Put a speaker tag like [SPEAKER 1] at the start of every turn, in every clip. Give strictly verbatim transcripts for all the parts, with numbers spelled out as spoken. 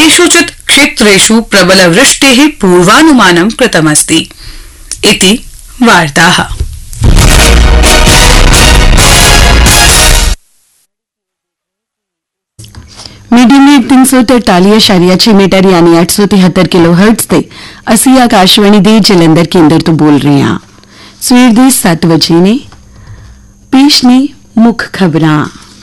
[SPEAKER 1] केषुचित् क्षेत्रेषु प्रबलवृष्टेः पूर्वानुमानं कृतमस्ति इति वार्ताः।
[SPEAKER 2] मीडियम वेव तीन सौ तरताली अशारिया छे मीटर यानी आठ सौ तिहत्तर किलो हर्ट्ज ते असी आकाशवाणी दे जलंधर केंद्र तो बोल रहे हैं। सवेर दे सत्त बजे ने पेश ने मुख खबरां।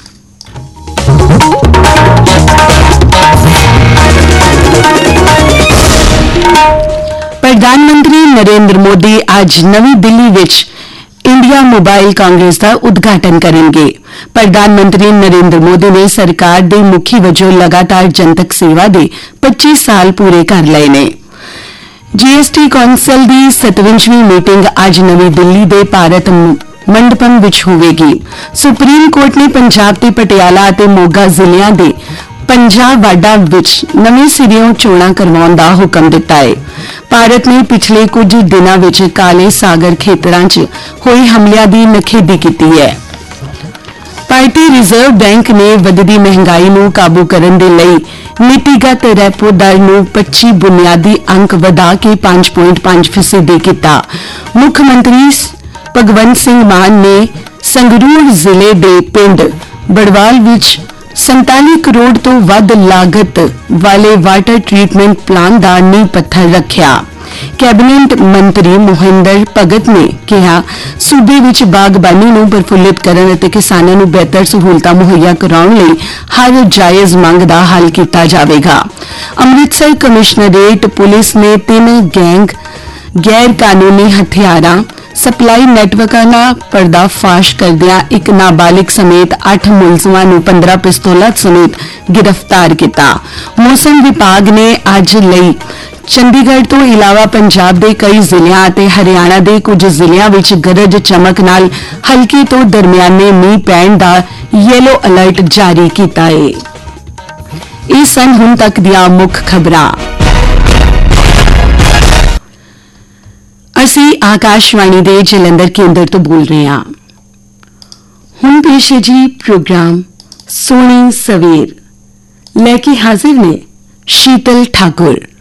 [SPEAKER 2] प्रधानमंत्री नरेंद्र मोदी आज नवी Delhi which India mobile Congress का उद्घाटन करेंगे। प्रधानमंत्री नरेंद्र मोदी ने सरकार दे मुखी वजों लगातार जनतक सेवा दे पच्चीस साल पूरे कर लए ने। जीएसटी कौंसल दी सतवंजवीं मीटिंग आज नवी दिल्ली दे भारत मंडपम विच होवेगी। सुप्रीम कोर्ट ने पंजाब ते पटियाला ते मोगा जिलियां दे पंजाब वाडा विच नवे सिरियों चोणां करवाउण दा हुकम दिता है। भारत ने पिछले कुछ दिनों विच काले सागर खेतरां च होए हमलियां दी नखेदी कीती है। भारतीय रिजर्व बैंक ने वधदी महंगाई नूं काबू करन दे लई नीतिगत रेपो दर नूं पच्चीस बुनियादी अंक वधा के पांच पॉइंट पांच फीसदी कीता। मुख्यमंत्री भगवंत सिंह मान ने संगरूर जिले दे पिंड बड़वाल विच सैंताली करोड़ तो वध लागत वाले वाटर ट्रीटमेंट प्लान का नींह पत्थर रखिया। कैबिनेट मंत्री मोहिंदर भगत ने कहा सूबे विच बागबानी नूं प्रफुल्लित करन अते किसानां नूं बेहतर सहूलतां मुहैया कराउण लई हर जायज़ मंग दा हल कीता जावेगा। अमृतसर कमिश्नरेट पुलिस ने तीन गैंग गैर कानूनी हथियारां सप्लाई नेटवर्कां दा पर्दाफाश करदियां एक नाबालिग समेत आठ मुलजमां नूं पंद्रह पिस्तौलां समेत गिरफ्तार किया। मौसम विभाग ने अज लई चंडीगढ़ तो इलावा पंजाब के कई जिलियां ते हरियाणा के कुछ जिलियां विच गरज चमक नाल हल्के तो दरमियाने मींह पैण दा येलो अलर्ट जारी किया है। इह सन हुण तक दियां मुख खबरां। असी आकाशवाणी दे जलंधर केंद्र तो बोल रहे हैं। हुण पेश है जी प्रोग्राम सोनी सवेर, लेके हाजिर ने शीतल ठाकुर।